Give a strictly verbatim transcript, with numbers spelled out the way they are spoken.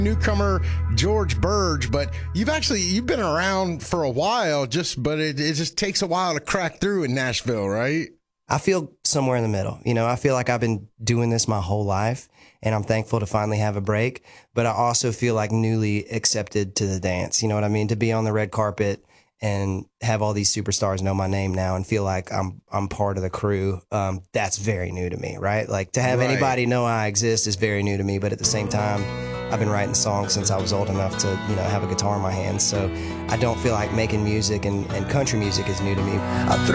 Newcomer George Burge, but you've actually you've been around for a while, just but it, it just takes a while to crack through in Nashville, right? I feel somewhere in the middle. You know, I feel like I've been doing this my whole life, and I'm thankful to finally have a break, but I also feel like newly accepted to the dance. You know what I mean? To be on the red carpet and have all these superstars know my name now and feel like I'm I'm part of the crew, um, that's very new to me, right? Like to have Right. anybody know I exist is very new to me, but at the same time, I've been writing songs since I was old enough to, you know, have a guitar in my hands. So I don't feel like making music and, and country music is new to me.